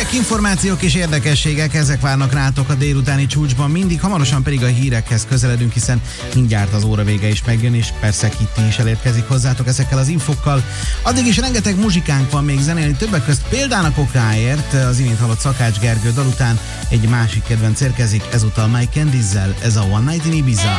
Hírek, információk és érdekességek, ezek várnak rátok a délutáni csúcsban mindig, hamarosan pedig a hírekhez közeledünk, hiszen mindjárt az óra vége is megjön, és persze Kitty is elérkezik hozzátok ezekkel az infokkal. Addig is rengeteg muzsikánk van még zenélni, többek közt példának okáért az imént hallott Szakács Gergő dal után egy másik kedvenc érkezik, ezúttal Mike Candice-zel, ez a One Night in Ibiza.